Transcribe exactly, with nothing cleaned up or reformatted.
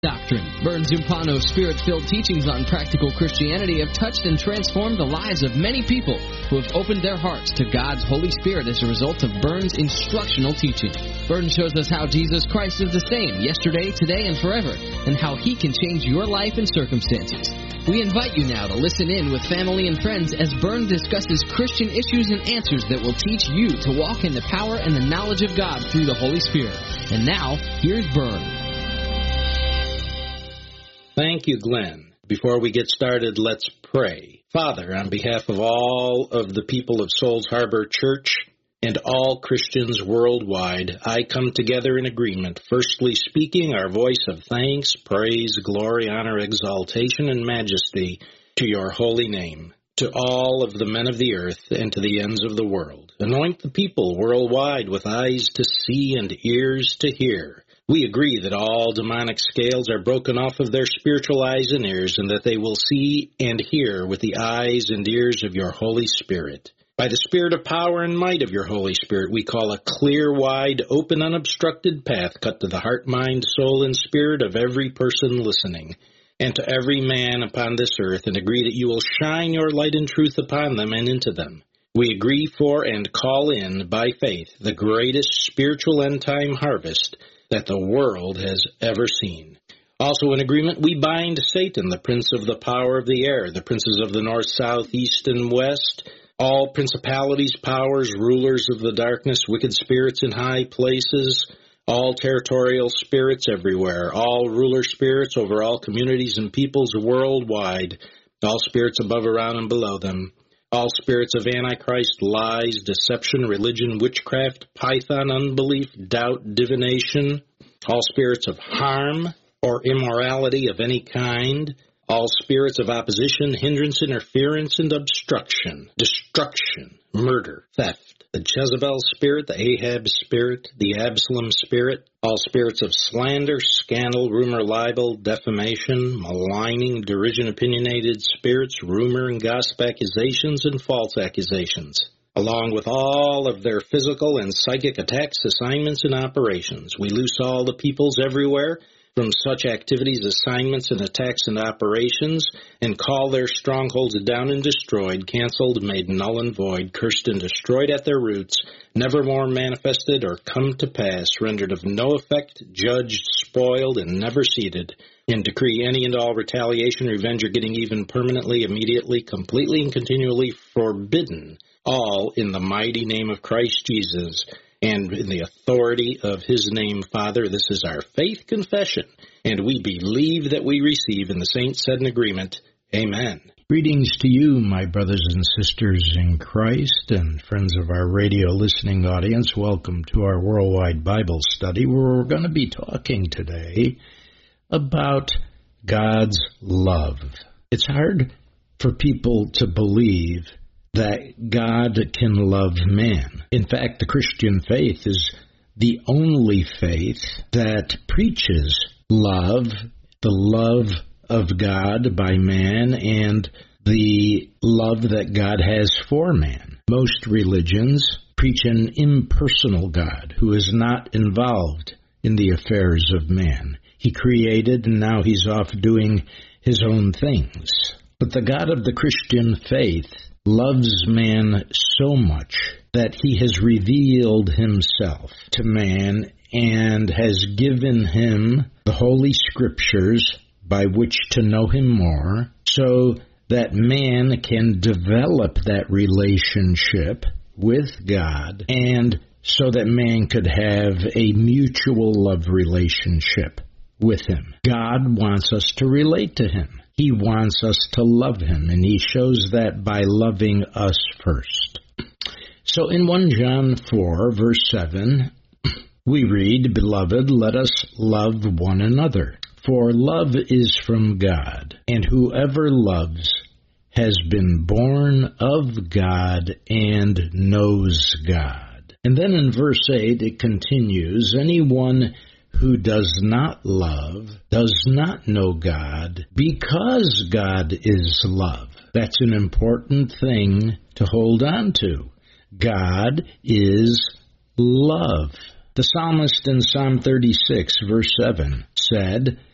Doctrine. Vern Zumpano's spirit-filled teachings on practical Christianity have touched and transformed the lives of many people who have opened their hearts to God's Holy Spirit as a result of Vern's instructional teaching. Vern shows us how Jesus Christ is the same yesterday, today, and forever, and how He can change your life and circumstances. We invite you now to listen in with family and friends as Vern discusses Christian issues and answers that will teach you to walk in the power and the knowledge of God through the Holy Spirit. And now, here's Vern. Thank you, Glenn. Before we get started, let's pray. Father, on behalf of all of the people of Souls Harbor Church and all Christians worldwide, I come together in agreement, firstly speaking our voice of thanks, praise, glory, honor, exaltation, and majesty to your holy name, to all of the men of the earth and to the ends of the world. Anoint the people worldwide with eyes to see and ears to hear. We agree that all demonic scales are broken off of their spiritual eyes and ears, and that they will see and hear with the eyes and ears of your Holy Spirit. By the spirit of power and might of your Holy Spirit, we call a clear, wide, open, unobstructed path cut to the heart, mind, soul, and spirit of every person listening, and to every man upon this earth, and agree that you will shine your light and truth upon them and into them. We agree for and call in, by faith, the greatest spiritual end-time harvest that the world has ever seen. Also in agreement, we bind Satan, the prince of the power of the air, the princes of the north, south, east, and west, all principalities, powers, rulers of the darkness, wicked spirits in high places, all territorial spirits everywhere, all ruler spirits over all communities and peoples worldwide, all spirits above, around, and below them, all spirits of Antichrist, lies, deception, religion, witchcraft, python, unbelief, doubt, divination, all spirits of harm or immorality of any kind, all spirits of opposition, hindrance, interference, and obstruction, destruction, murder, theft, the Jezebel spirit, the Ahab spirit, the Absalom spirit, all spirits of slander, scandal, rumor, libel, defamation, maligning, derision, opinionated spirits, rumor and gossip accusations, and false accusations, along with all of their physical and psychic attacks, assignments, and operations. We loose all the peoples everywhere from such activities, assignments, and attacks and operations, and call their strongholds down and destroyed, canceled, made null and void, cursed and destroyed at their roots, never more manifested or come to pass, rendered of no effect, judged, spoiled, and never seated, and decree any and all retaliation, revenge, or getting even permanently, immediately, completely, and continually forbidden, all in the mighty name of Christ Jesus, and in the authority of His name, Father. This is our faith confession, and we believe that we receive, and the saints said in agreement, Amen. Greetings to you, my brothers and sisters in Christ, and friends of our radio listening audience. Welcome to our worldwide Bible study, where we're going to be talking today about God's love. It's hard for people to believe that God can love man. In fact, the Christian faith is the only faith that preaches love, the love of God by man, and the love that God has for man. Most religions preach an impersonal God who is not involved in the affairs of man. He created, and now He's off doing His own things. But the God of the Christian faith loves man so much that He has revealed Himself to man and has given him the Holy Scriptures by which to know Him more, so that man can develop that relationship with God, and so that man could have a mutual love relationship with Him. God wants us to relate to Him. He wants us to love Him, and He shows that by loving us first. So in First John four, verse seven, we read, Beloved, let us love one another, for love is from God, and whoever loves has been born of God and knows God. And then in verse eight it continues, Anyone who does not love does not know God, because God is love. That's an important thing to hold on to. God is love. The psalmist in Psalm thirty-six, verse seven, said,